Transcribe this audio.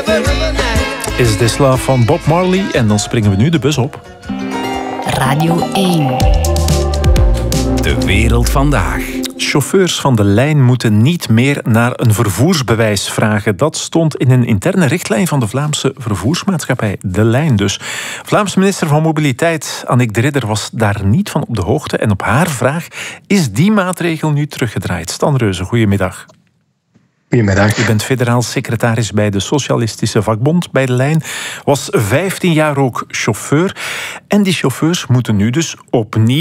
Is This Love van Bob Marley. En dan springen we nu de bus op. Radio 1. De wereld vandaag. Chauffeurs van de lijn moeten niet meer naar een vervoersbewijs vragen. Dat stond in een interne richtlijn van de Vlaamse vervoersmaatschappij De Lijn dus. Vlaamse minister van Mobiliteit Annick de Ridder was daar niet van op de hoogte. En op haar vraag is die maatregel nu teruggedraaid. Stan Reuze, goedemiddag. Goedemiddag. U bent federaal secretaris bij de Socialistische Vakbond bij De Lijn. Was 15 jaar ook chauffeur. En die chauffeurs moeten nu dus opnieuw